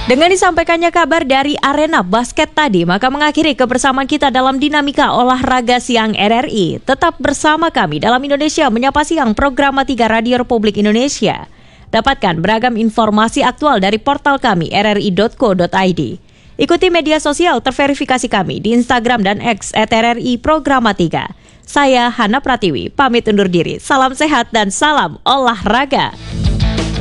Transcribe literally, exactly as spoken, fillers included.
Dengan disampaikannya kabar dari arena basket tadi, maka mengakhiri kebersamaan kita dalam Dinamika Olahraga Siang R R I. Tetap bersama kami dalam Indonesia Menyapa Siang, program tiga Radio Republik Indonesia. Dapatkan beragam informasi aktual dari portal kami r r i dot co dot i d. Ikuti media sosial terverifikasi kami di Instagram dan X at R R I Programa tiga. Saya Hana Pratiwi, pamit undur diri. Salam sehat dan salam olahraga.